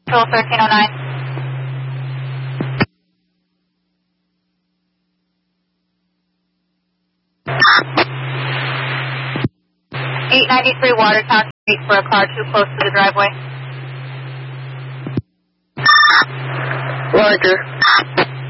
Control 1309. 893 Watertown Street for a car too close to the driveway. Roger.